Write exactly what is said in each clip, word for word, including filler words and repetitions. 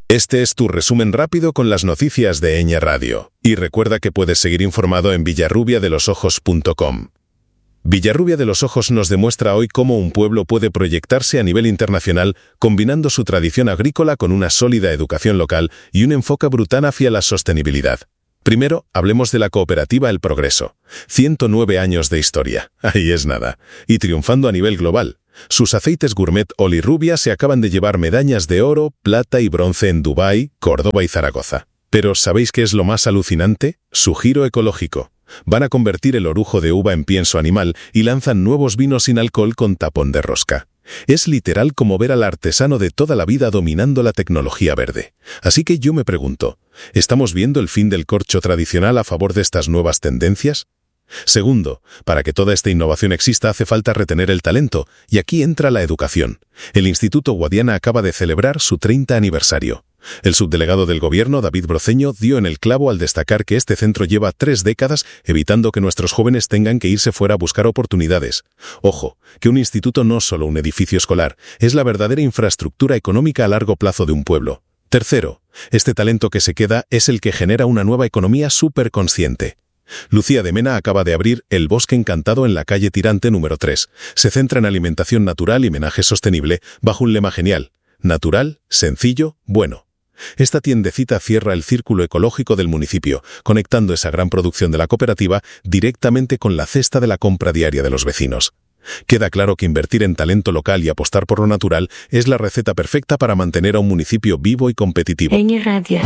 Este es tu resumen rápido con las noticias de Eñe Radio. Y recuerda que puedes seguir informado en villarrubia de los ojos punto com. Villarrubia de los Ojos nos demuestra hoy cómo un pueblo puede proyectarse a nivel internacional combinando su tradición agrícola con una sólida educación local y un enfoque brutal hacia la sostenibilidad. Primero, hablemos de la cooperativa El Progreso. ciento nueve años de historia. Ahí es nada. Y triunfando a nivel global. Sus aceites gourmet Oli Rubia se acaban de llevar medallas de oro, plata y bronce en Dubái, Córdoba y Zaragoza. Pero ¿sabéis qué es lo más alucinante? Su giro ecológico. Van a convertir el orujo de uva en pienso animal y lanzan nuevos vinos sin alcohol con tapón de rosca. Es literal como ver al artesano de toda la vida dominando la tecnología verde. Así que yo me pregunto, ¿estamos viendo el fin del corcho tradicional a favor de estas nuevas tendencias? Segundo, para que toda esta innovación exista hace falta retener el talento, y aquí entra la educación. El Instituto Guadiana acaba de celebrar su treinta aniversario. El subdelegado del gobierno, David Broceño, dio en el clavo al destacar que este centro lleva tres décadas evitando que nuestros jóvenes tengan que irse fuera a buscar oportunidades. Ojo, que un instituto no es solo un edificio escolar, es la verdadera infraestructura económica a largo plazo de un pueblo. Tercero, este talento que se queda es el que genera una nueva economía superconsciente. Lucía de Mena acaba de abrir El Bosque Encantado en la calle Tirante número tres. Se centra en alimentación natural y menaje sostenible bajo un lema genial: natural, sencillo, bueno. Esta tiendecita cierra el círculo ecológico del municipio, conectando esa gran producción de la cooperativa directamente con la cesta de la compra diaria de los vecinos. Queda claro que invertir en talento local y apostar por lo natural es la receta perfecta para mantener a un municipio vivo y competitivo. Eñe Radio.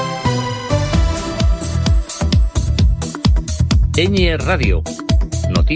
Eñe Radio. Noticias.